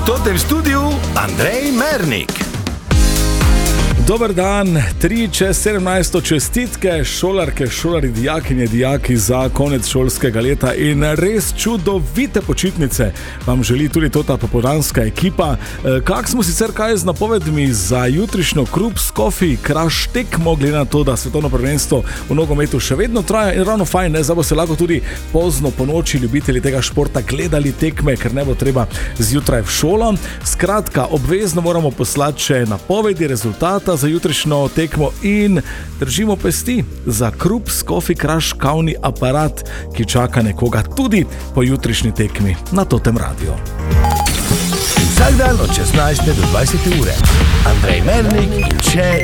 totem studiu Andrej Mernik. Dober dan, 3:17 čestitke, šolarke, šolari, dijakinje, dijaki za konec šolskega leta in res čudovite počitnice vam želi tudi ta popoldanska ekipa. Kak smo sicer kaj z napovedmi za jutrišnjo Krups Coffee Crush tekmo, glede na to, da svetovno prvenstvo v nogometu še vedno traja in ravno fajn, ne, zdaj bo se lahko tudi pozno po noči ljubitelji tega športa gledali tekme, ker ne bo treba zjutraj v šolo. Skratka, obvezno moramo poslati še napovedi rezultata za jutrišnjo tekmo in držimo pesti za Krups Coffee Crush kavni aparat, ki čaka nekoga tudi po jutrišnji tekmi na Totem Radio. Vsak dan od 16 do 20 ure. Andrej Mernik in še